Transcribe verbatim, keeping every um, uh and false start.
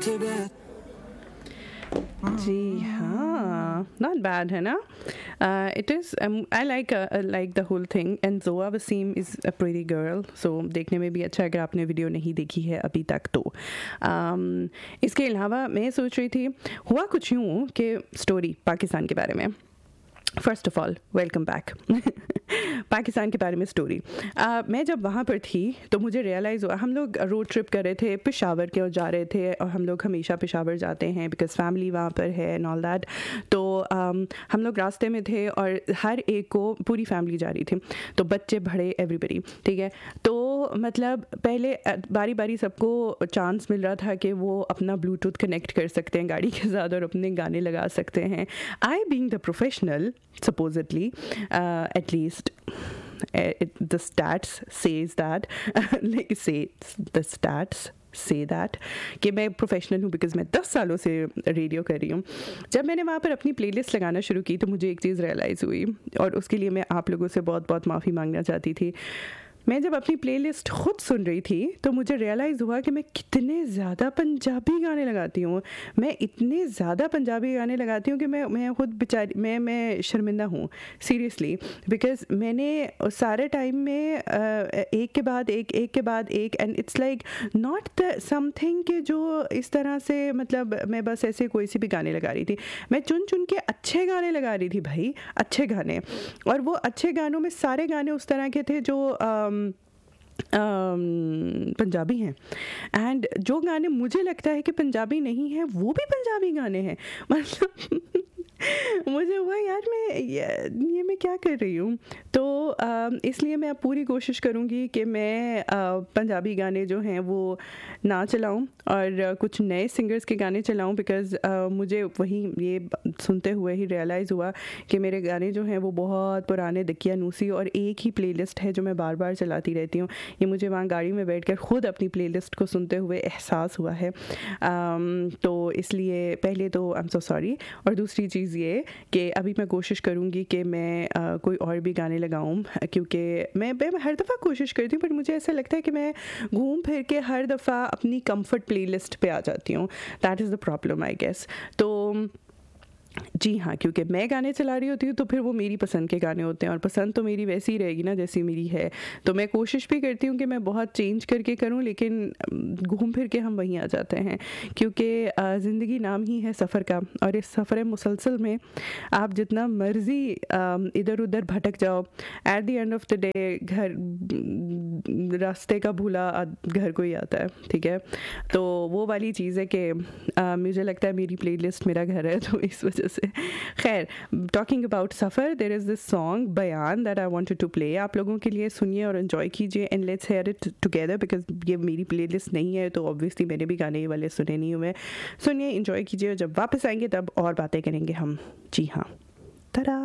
जी हाँ, not bad है ना. It is I like like the whole thing and ज़ोआ Wasim is a pretty girl, सो देखने में भी अच्छा है अगर आपने वीडियो नहीं देखी है अभी तक तो. um, इसके अलावा मैं सोच रही थी, हुआ कुछ यूँ कि स्टोरी पाकिस्तान के बारे में. First of all welcome back. Pakistan के बारे में स्टोरी. uh, मैं जब वहाँ पर थी तो मुझे रियलाइज़ हुआ, हम लोग रोड ट्रिप कर रहे थे पेशावर के और जा रहे थे, और हम लोग हमेशा पेशावर जाते हैं बिकॉज़ फैमिली वहाँ पर है एंड ऑल दैट. तो um, हम लोग रास्ते में थे और हर एक को पूरी फैमिली जा रही थी, तो बच्चे बड़े एवरीबडी, ठीक है. तो मतलब पहले बारी बारी सबको चांस मिल रहा था कि वो अपना ब्लूटूथ कनेक्ट कर सकते हैं गाड़ी के साथ और अपने गाने लगा सकते हैं. I being the professional supposedly, uh, at least uh, it, the stats says that like say the stats say that कि मैं प्रोफेशनल हूँ बिकॉज मैं दस सालों से रेडियो कर रही हूँ. जब मैंने वहाँ पर अपनी प्लेलिस्ट लगाना शुरू की तो मुझे एक चीज़ रियलाइज़ हुई, और उसके लिए मैं आप लोगों से बहुत बहुत माफ़ी मांगना चाहती थी. मैं जब अपनी प्लेलिस्ट खुद सुन रही थी तो मुझे रियलाइज़ हुआ कि मैं कितने ज़्यादा पंजाबी गाने लगाती हूँ. मैं इतने ज़्यादा पंजाबी गाने लगाती हूँ कि मैं मैं खुद बेचारी मैं मैं शर्मिंदा हूँ सीरियसली, बिकॉज़ मैंने सारे टाइम में एक के बाद एक एक के बाद एक and it's like not the something कि जो इस तरह से मतलब मैं बस ऐसे कोई सी भी गाने लगा रही थी. मैं चुन चुन के अच्छे गाने लगा रही थी भाई, अच्छे गाने. और वो अच्छे गानों में सारे गाने उस तरह के थे जो पंजाबी हैं, एंड जो गाने मुझे लगता है कि पंजाबी नहीं है वो भी पंजाबी गाने हैं. मतलब मुझे हुआ यार मैं ये, ये मैं क्या कर रही हूँ. तो आ, इसलिए मैं अब पूरी कोशिश करूँगी कि मैं आ, पंजाबी गाने जो हैं वो ना चलाऊँ और कुछ नए सिंगर्स के गाने चलाऊँ, बिकॉज़ मुझे वही ये सुनते हुए ही रियलाइज़ हुआ कि मेरे गाने जो हैं वो बहुत पुराने दकियानूसी और एक ही प्लेलिस्ट है जो मैं बार बार चलाती रहती हूँ. ये मुझे वहाँ गाड़ी में बैठ कर ख़ुद अपनी प्लेलिस्ट को सुनते हुए एहसास हुआ है. आ, तो इसलिए पहले तो आई एम सो सॉरी, और दूसरी चीज़ ये कि अभी मैं कोशिश करूँगी कि मैं आ, कोई और भी गाने लगाऊँ, क्योंकि मैं मैं हर दफ़ा कोशिश करती हूँ, पर मुझे ऐसा लगता है कि मैं घूम फिर के हर दफ़ा अपनी कंफर्ट प्लेलिस्ट पे आ जाती हूँ. That is the problem I guess. तो जी हाँ, क्योंकि मैं गाने चला रही होती हूँ तो फिर वो मेरी पसंद के गाने होते हैं, और पसंद तो मेरी वैसी ही रहेगी ना जैसी मेरी है. तो मैं कोशिश भी करती हूँ कि मैं बहुत चेंज करके करूँ, लेकिन घूम फिर के हम वहीं आ जाते हैं, क्योंकि ज़िंदगी नाम ही है सफ़र का, और इस सफ़र मुसलसल में आप जितना मर्ज़ी इधर उधर भटक जाओ, at the end of the day घर रास्ते का भूला घर को ही आता है. ठीक है, तो वो वाली चीज़ है कि मुझे लगता है मेरी प्लेलिस्ट मेरा घर है, तो इस वजह से. खैर, talking about suffer, there is this song बयान that I wanted to play. आप लोगों के लिए सुनिए और एंजॉय कीजिए, and let's here it together, because ये मेरी प्लेलिस्ट नहीं है तो ऑब्वियसली मैंने भी गाने ये वाले सुने नहीं हुए. सुनिए, एंजॉय कीजिए, जब वापस आएंगे तब और बातें करेंगे हम. जी हाँ, tada.